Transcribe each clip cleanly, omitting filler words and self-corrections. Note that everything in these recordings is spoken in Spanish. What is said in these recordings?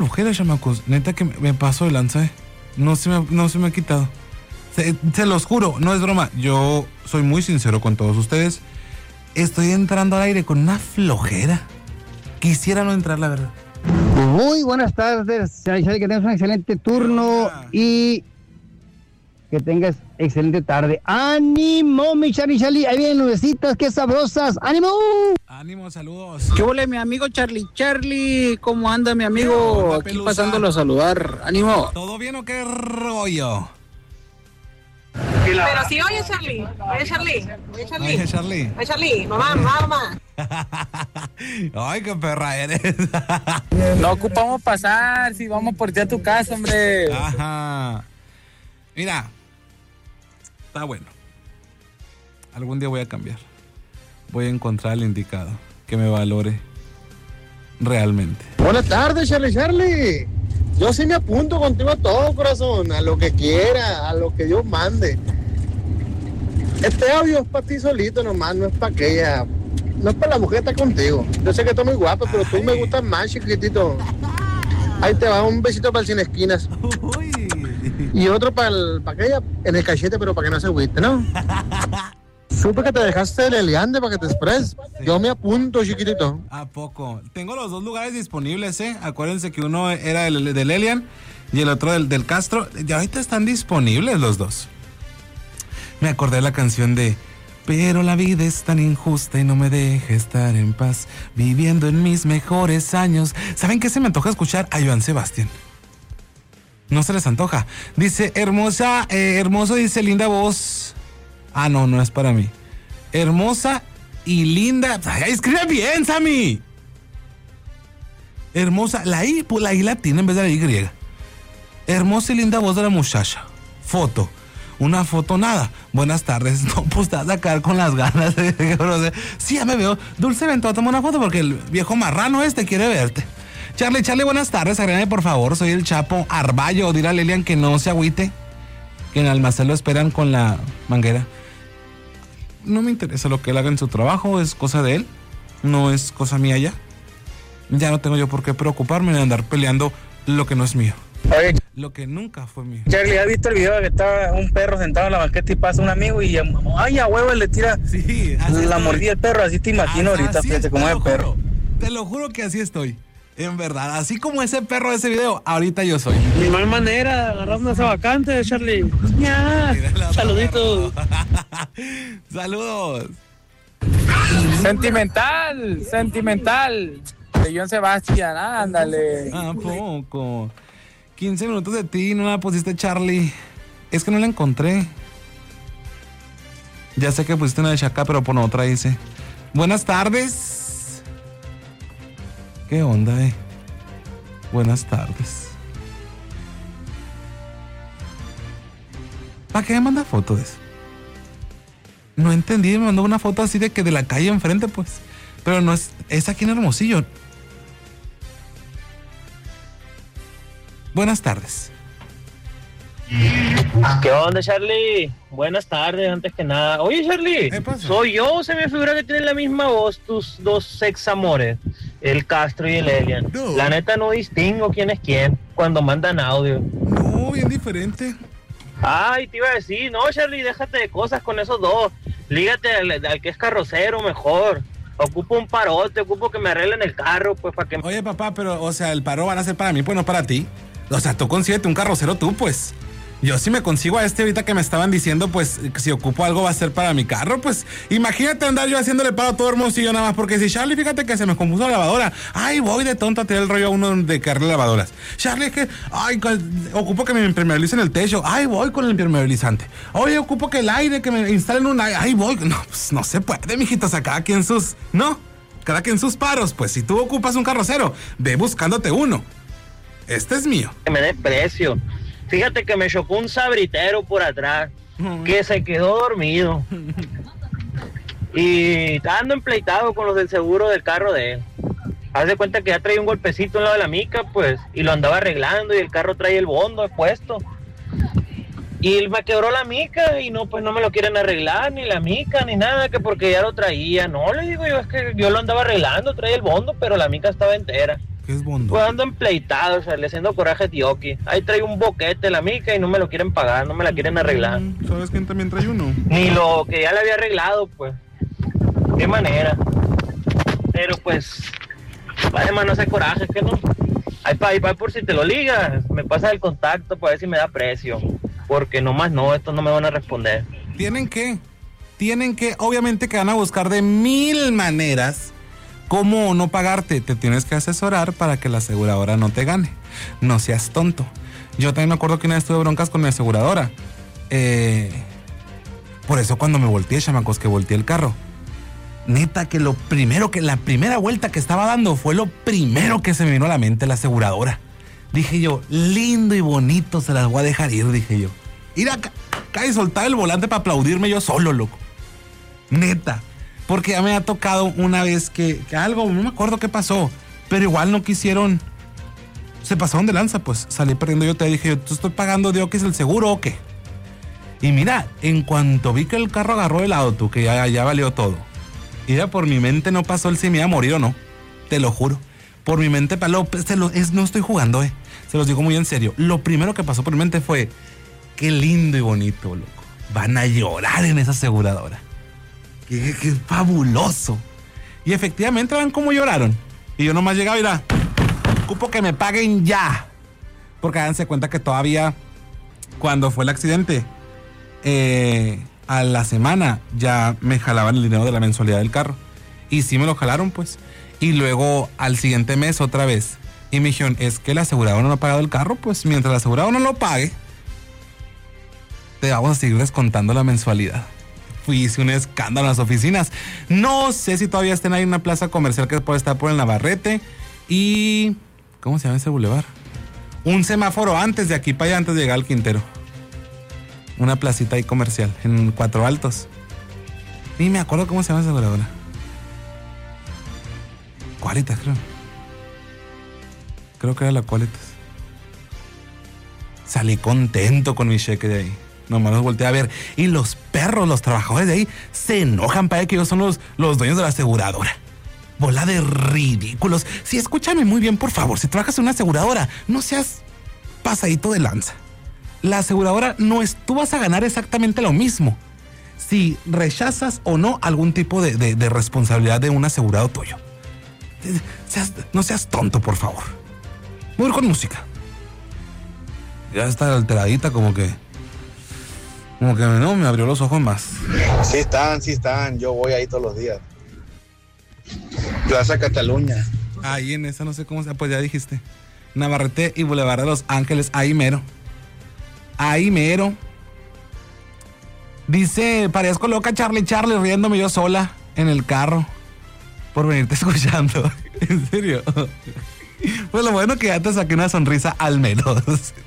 flojera, chamacos. Neta que me pasó de lanza, No se me ha quitado. Se los juro, no es broma. Yo soy muy sincero con todos ustedes. Estoy entrando al aire con una flojera. Quisiera no entrar, la verdad. Muy buenas tardes, Charlie, que tengas un excelente turno y que tengas excelente tarde. ¡Ánimo, mi Charlie! Ahí vienen nubecitas, qué sabrosas. ¡Ánimo! ¡Ánimo, saludos! ¿Qué huele, mi amigo Charlie? ¿Cómo anda, mi amigo? Aquí pasándolo a saludar. ¡Ánimo! ¿Todo bien o qué rollo? Pero sí, oye, Charlie. Oye, Charlie. Mamá. Ay, qué perra eres. No ocupamos pasar, si vamos por ti a tu casa, hombre. Ajá. Mira, está bueno. Algún día voy a cambiar. Voy a encontrar al indicado que me valore realmente. Buenas tardes, Charlie. Yo sí me apunto contigo a todo, corazón, a lo que quiera, a lo que Dios mande. Este audio es para ti solito nomás, no es para aquella. No es para la mujer que está contigo. Yo sé que estás muy guapa, pero tú me gustas más, chiquitito. Ahí te va, un besito para el sin esquinas. Uy. Y otro para aquella en el cachete, pero para que no se agüite, ¿no? Supe que te dejaste el Eliande para que te expreses. Sí. Yo me apunto, chiquitito. ¿A poco? Tengo los dos lugares disponibles, Acuérdense que uno era del Elian y el otro del Castro. Y ahorita están disponibles los dos. Me acordé de la canción de pero la vida es tan injusta y no me deja estar en paz, viviendo en mis mejores años. ¿Saben qué se me antoja escuchar? A Joan Sebastián. ¿No se les antoja? Dice, hermoso, dice, linda voz. Ah, no es para mí. Hermosa y linda. Ay, escribe bien, Sammy. Hermosa, la I latina en vez de la Y. Hermosa y linda voz de la muchacha. Foto. Una foto, nada. Buenas tardes. No, pues te vas a sacar con las ganas. Sí, ya me veo. Dulce Vento, toma una foto porque el viejo marrano quiere verte. Charlie, buenas tardes. Agrégame, por favor. Soy el Chapo Arballo. Dile a Lilian que no se agüite. Que en Almacén lo esperan con la manguera. No me interesa lo que él haga en su trabajo. Es cosa de él. No es cosa mía ya. Ya no tengo yo por qué preocuparme de andar peleando lo que no es mío. Oye, lo que nunca fue mío. Charlie, ¿has visto el video de que estaba un perro sentado en la banqueta y pasa un amigo y ay, a huevo le tira la mordida al perro? Así te imagino ahorita, fíjate cómo es el perro. Te lo juro que así estoy. En verdad, así como ese perro de ese video, ahorita yo soy. Ni mal manera de agarrar una vacante, Charlie. Saluditos. Saludos. Sentimental. De Joan Sebastián, ándale. ¿A poco? 15 minutos de ti, no la pusiste, Charlie. Es que no la encontré. Ya sé que pusiste una de Shaka, pero por otra hice. Buenas tardes. ¿Qué onda, Buenas tardes. ¿Para qué me manda foto de eso? No entendí, me mandó una foto así de que de la calle enfrente, pues. Pero no es aquí en Hermosillo. Buenas tardes. ¿Qué onda, Charlie? Buenas tardes, antes que nada. Oye, Charlie, ¿soy yo o se me figura que tienen la misma voz tus dos ex amores, el Castro y el Elian? No. La neta no distingo quién es quién cuando mandan audio. No, bien diferente. Ay, te iba a decir, no, Charlie, déjate de cosas con esos dos. Lígate al que es carrocero mejor. Ocupo un parote, ocupo que me arreglen el carro, pues, para que... Oye, papá, pero, o sea, el paro van a ser para mí, pues, no para ti. O sea, tú consíguete un carrocero tú, pues. Yo si me consigo a ahorita que me estaban diciendo, pues, si ocupo algo va a ser para mi carro, pues, imagínate andar yo haciéndole paro a todo Hermosillo nada más, porque si Charlie, fíjate que se me compuso la lavadora. Ay, voy de tonto a tirar el rollo a uno de que arregle lavadoras. Charlie, es que, ay, ocupo que me impermeabilicen el techo. Ay, voy con el impermeabilizante. Oye, ocupo que el aire, que me instalen un aire. Ay, voy. No, pues, no se puede, mijitos, a cada quien sus... No, cada quien sus paros, pues, si tú ocupas un carrocero, ve buscándote uno. Este es mío. Que me dé precio. Fíjate que me chocó un sabritero por atrás, que se quedó dormido. Y ando empleitado con los del seguro del carro de él. Haz de cuenta que ya traía un golpecito en lado de la mica, pues, y lo andaba arreglando, y el carro trae el bondo puesto. Y me quebró la mica, y no, pues no me lo quieren arreglar, ni la mica, ni nada, que porque ya lo traía. No, le digo yo, es que yo lo andaba arreglando, traía el bondo, pero la mica estaba entera. ¿Qué es bondo? Pues ando empleitado, o sea, le haciendo coraje a Tioki. Ahí trae un boquete la mica y no me lo quieren pagar, no me la quieren arreglar. ¿Sabes quién también trae uno? Ni lo que ya le había arreglado, pues. Qué manera. Pero pues, además no hace coraje, que no. Ahí pa por si te lo ligas, me pasa el contacto para ver si me da precio. Porque nomás no, estos no me van a responder. Tienen que, obviamente que van a buscar de 1000 maneras cómo no pagarte. Te tienes que asesorar para que la aseguradora no te gane. No seas tonto. Yo también me acuerdo que una vez tuve broncas con mi aseguradora. Por eso cuando me volteé, chamacos, que volteé el carro. Neta, que la primera vuelta que estaba dando fue lo primero que se me vino a la mente, la aseguradora. Dije yo, lindo y bonito, se las voy a dejar ir, dije yo. Ir acá y soltar el volante para aplaudirme yo solo, loco. Neta. Porque ya me ha tocado una vez que algo, no me acuerdo qué pasó, pero igual no quisieron. Se pasaron de lanza, pues. Salí perdiendo yo, te dije yo, ¿tú estoy pagando de es el seguro o qué? Y mira, en cuanto vi que el carro agarró el auto, que ya valió todo. Y ya por mi mente no pasó el si me iba a morir o no. Te lo juro. Por mi mente, no estoy jugando, se los digo muy en serio. Lo primero que pasó por mi mente fue, qué lindo y bonito, loco. Van a llorar en esa aseguradora. Qué fabuloso. Y efectivamente, ¿ven cómo lloraron? Y yo nomás llegaba y era, ocupo que me paguen ya. Porque háganse cuenta que todavía, cuando fue el accidente, a la semana ya me jalaban el dinero de la mensualidad del carro. Y sí me lo jalaron, pues. Y luego al siguiente mes otra vez. Y me dijeron, es que el asegurador no ha pagado el carro, pues mientras el asegurador no lo pague, te vamos a seguir descontando la mensualidad. Hice un escándalo en las oficinas. No sé si todavía estén ahí en una plaza comercial que puede estar por el Navarrete. Y... ¿cómo se llama ese bulevar? Un semáforo antes de aquí para allá, antes de llegar al Quintero. Una placita ahí comercial, en Cuatro Altos. Ni me acuerdo cómo se llama esa aseguradora. Qualitas, creo. Creo que era la Qualitas. Salí contento con mi cheque de ahí. Nomás los volteé a ver. Y los perros, los trabajadores de ahí, se enojan para que ellos son los dueños de la aseguradora. Bola de ridículos. Sí, escúchame muy bien, por favor. Si trabajas en una aseguradora, no seas pasadito de lanza. La aseguradora tú vas a ganar exactamente lo mismo si rechazas o no algún tipo de responsabilidad de un asegurado tuyo. No seas tonto, por favor. Voy a ir con música. Ya está alteradita, como que no me abrió los ojos más. Sí están. Yo voy ahí todos los días. Plaza Cataluña. Ahí en esa no sé cómo se... Pues ya dijiste. Navarrete y Boulevard de Los Ángeles, ahí mero. Dice, parezco loca Charlie riéndome yo sola en el carro por venirte escuchando. ¿En serio? Pues lo bueno que ya te saqué una sonrisa al menos.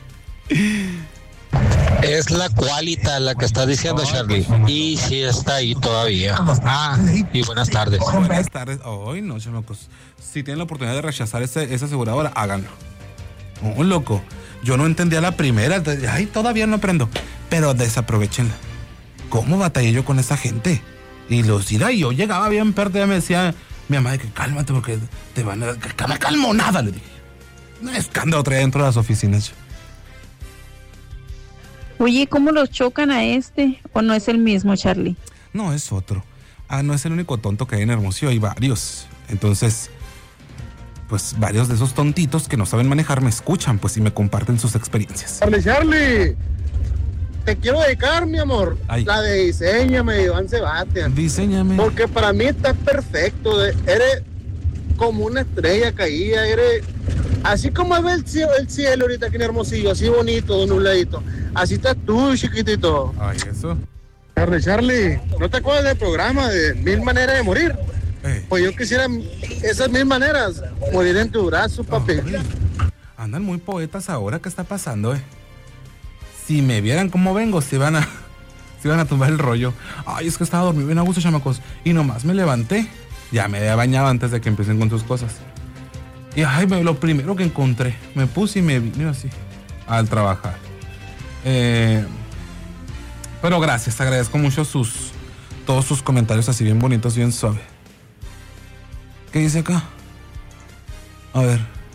Es la Qualita la que está diciendo Charlie. Y sí está ahí todavía. Y buenas tardes. Buenas tardes. Ay, no, chamacos. Si tienen la oportunidad de rechazar esa aseguradora, háganlo. Oh, loco. Yo no entendía la primera. Ay, todavía no aprendo. Pero desaprovechenla. ¿Cómo batallé yo con esa gente? Y yo llegaba bien perdida, me decía mi mamá, que cálmate porque te van a... Que me calmo nada, le dije. Un escándalo traía dentro de las oficinas. Oye, ¿cómo los chocan a este? ¿O no es el mismo, Charlie? No, es otro. No es el único tonto que hay en Hermosillo, hay varios. Entonces, pues varios de esos tontitos que no saben manejar me escuchan, pues, y me comparten sus experiencias. Charlie, te quiero dedicar, mi amor. Ay. La de Diséñame de Iván Sebastián. Diséñame. Porque para mí estás perfecto. Eres como una estrella caída. Eres así como ve el cielo ahorita aquí en Hermosillo, así bonito, nubladito. Así estás tú, chiquitito. Ay, eso. Charlie, ¿no te acuerdas del programa de 1000 maneras de morir? Pues yo quisiera esas 1000 maneras, morir en tu brazo, papi. Andan muy poetas ahora, ¿qué está pasando, Si me vieran cómo vengo, se van a tumbar el rollo. Ay, es que estaba dormido bien a gusto, chamacos. Y nomás me levanté. Ya me había bañado antes de que empiecen con sus cosas. Y ay, lo primero que encontré, me puse y me vine así al trabajar. Pero gracias, agradezco mucho todos sus comentarios así bien bonitos, bien suave. ¿Qué dice acá? A ver,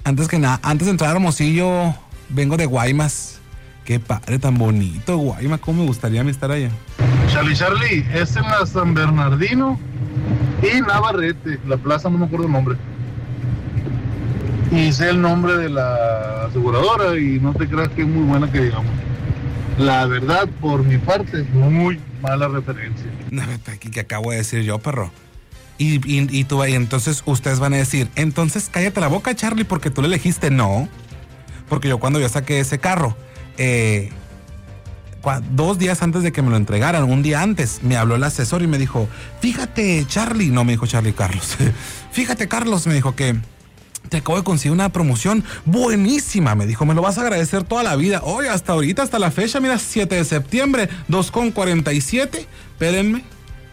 Antes que nada, antes de entrar a Hermosillo, vengo de Guaymas. Qué padre, tan bonito Guaymas, cómo me gustaría a mí estar allá. Charlie, es en la San Bernardino y Navarrete, la plaza no me acuerdo el nombre. Y sé el nombre de la aseguradora y no te creas que es muy buena que digamos. La verdad, por mi parte, es muy mala referencia. No, ¿qué acabo de decir yo, perro? Y tú ahí, entonces ustedes van a decir, entonces cállate la boca, Charlie, porque tú le elegiste. No, porque yo cuando yo saqué ese carro, 2 días antes de que me lo entregaran, un día antes, me habló el asesor y me dijo, fíjate, Charlie, no me dijo Charlie, Carlos, fíjate, Carlos, me dijo que te acabo de conseguir una promoción buenísima, me dijo, me lo vas a agradecer toda la vida. Oye, hasta ahorita, hasta la fecha, mira, 7 de septiembre, 2,47, espérenme,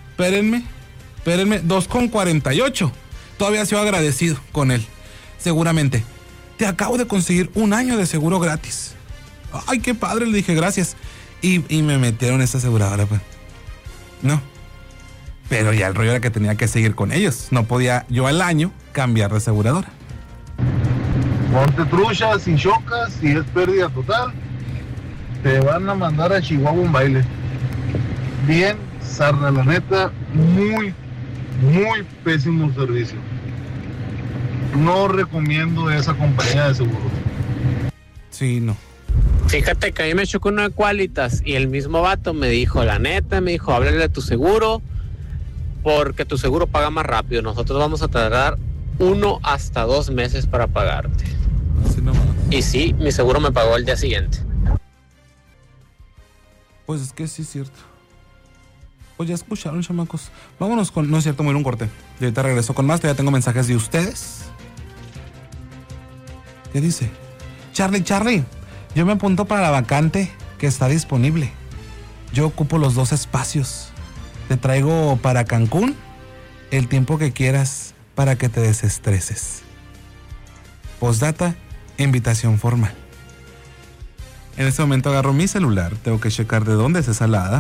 2,48. Todavía sigo agradecido con él, seguramente. Te acabo de conseguir 1 año de seguro gratis. Ay, qué padre, le dije, gracias. Y me metieron esa aseguradora, pues. No. Pero ya el rollo era que tenía que seguir con ellos. No podía yo al año cambiar de aseguradora. Ponte trucha, si chocas, si es pérdida total, te van a mandar a Chihuahua un baile. Bien, sarna, la neta, muy pésimo servicio. No recomiendo esa compañía de seguros. Sí, no. Fíjate que a mí me chocó una Qualitas y el mismo vato me dijo, la neta, me dijo, háblale a tu seguro porque tu seguro paga más rápido. Nosotros vamos a tardar 1 hasta 2 meses para pagarte. Sí, nomás. Y sí, mi seguro me pagó el día siguiente. Pues es que sí es cierto. Pues ya escucharon, chamacos. Vámonos con... No es cierto, muy un corte. Y ahorita regreso con más. Todavía tengo mensajes de ustedes. ¿Qué dice? Charlie, yo me apunto para la vacante que está disponible. Yo ocupo los 2 espacios. Te traigo para Cancún el tiempo que quieras para que te desestreses. Postdata, invitación formal. En este momento agarro mi celular. Tengo que checar de dónde es esa lada.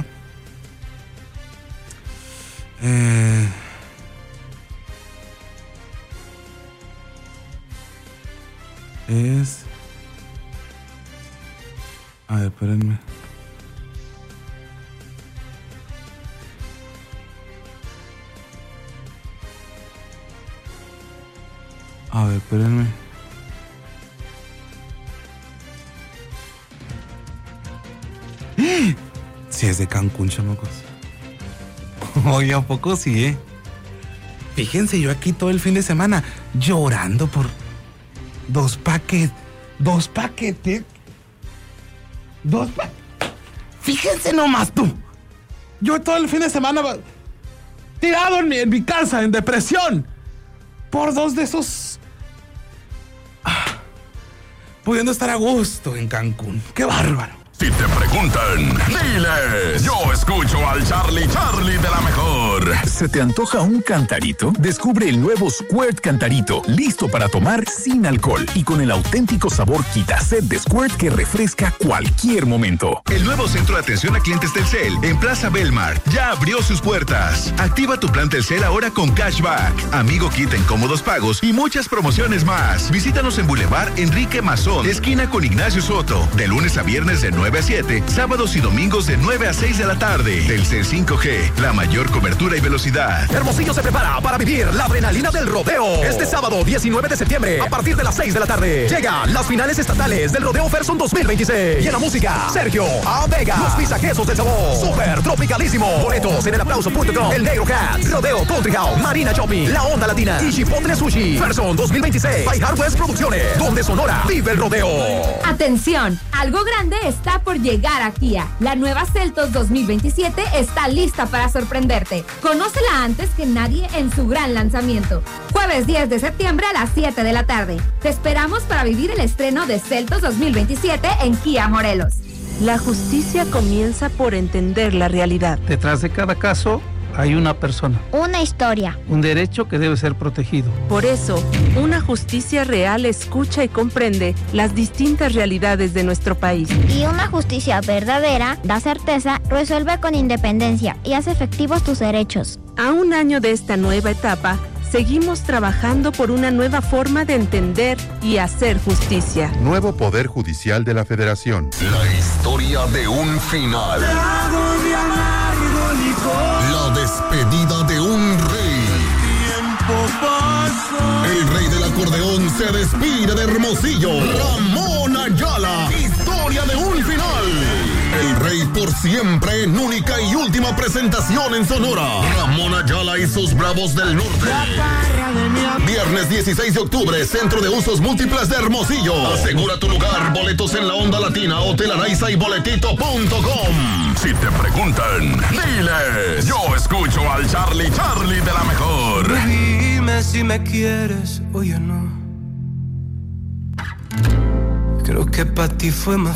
A ver, espérenme. A ver, espérenme. Si es de Cancún, chamacos. Oye, ¿a poco sí, Fíjense, yo aquí todo el fin de semana llorando por 2 paquetes. Fíjense nomás tú. Yo todo el fin de semana tirado en mi casa, en depresión, por 2 de esos. Pudiendo estar a gusto en Cancún. ¡Qué bárbaro! Si te preguntan, diles, yo escucho al Charlie de la mejor. ¿Se te antoja un cantarito? Descubre el nuevo Squirt Cantarito, listo para tomar sin alcohol y con el auténtico sabor Quita-Sed de Squirt que refresca cualquier momento. El nuevo centro de atención a clientes Telcel en Plaza Belmar ya abrió sus puertas. Activa tu plan Telcel ahora con cashback, amigo kit en cómodos pagos y muchas promociones más. Visítanos en Boulevard Enrique Mazón, esquina con Ignacio Soto, de lunes a viernes de 9 a 7, sábados y domingos de 9 a 6 de la tarde. Telcel 5G, la mayor cobertura y velocidad. Hermosillo se prepara para vivir la adrenalina del rodeo. Este sábado 19 de septiembre, a partir de las 6 de la tarde, llegan las finales estatales del Rodeo Ferson 2026. Y en la música, Sergio A. Vega, los pisajesos del sabor, Super Tropicalísimo. Boletos en elaplauso.com, El Negro Cat, Rodeo Country House, Marina Shopping, La Onda Latina y Chipotle Sushi. Ferson 2026, by Hardwest Producciones, donde Sonora vive el rodeo. Atención, algo grande está por llegar a Kia. La nueva Seltos 2027 está lista para sorprenderte. Conócela antes que nadie en su gran lanzamiento. Jueves 10 de septiembre a las 7 de la tarde. Te esperamos para vivir el estreno de Seltos 2027 en Kia Morelos. La justicia comienza por entender la realidad. Detrás de cada caso hay una persona. Una historia. Un derecho que debe ser protegido. Por eso, una justicia real escucha y comprende las distintas realidades de nuestro país. Y una justicia verdadera da certeza, resuelve con independencia y hace efectivos tus derechos. A un año de esta nueva etapa, seguimos trabajando por una nueva forma de entender y hacer justicia. Nuevo Poder Judicial de la Federación. La historia de un final. La despedida de un rey. El rey del acordeón se despide de Hermosillo. Ramón Ayala. Historia de un final. El rey por siempre en única y última presentación en Sonora. Ramón Ayala y sus Bravos del Norte. Viernes 16 de octubre, Centro de Usos Múltiples de Hermosillo. Asegura tu lugar, boletos en la Onda Latina, Hotel Araiza y boletito.com. Si te preguntan, diles, yo escucho al Charlie de la mejor. Dime si me quieres o ya no. Creo que para ti fue más